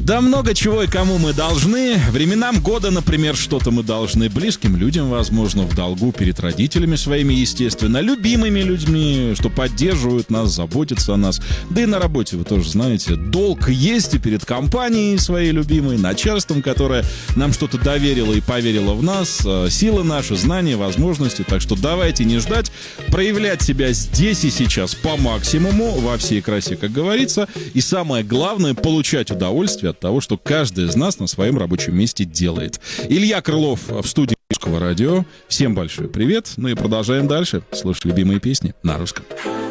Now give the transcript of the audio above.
Да много чего и кому мы должны. Временам года, например, что-то мы должны. Близким людям, возможно, в долгу перед родителями своими, естественно. Любимыми людьми, что поддерживают нас, заботятся о нас. Да и на работе, вы тоже знаете, долг есть и перед компанией своей любимой, начальством, которое нам что-то доверило и поверило в нас. Силы наши, знания, возможности. Так что давайте не ждать, проявлять себя здесь и сейчас по максимуму, во всей красе, как говорится. И самое главное, получать удовольствие от того, что каждый из нас на своем рабочем месте делает. Илья Крылов в студии Русского радио. Всем большой привет. Ну и продолжаем дальше слушать любимые песни на русском.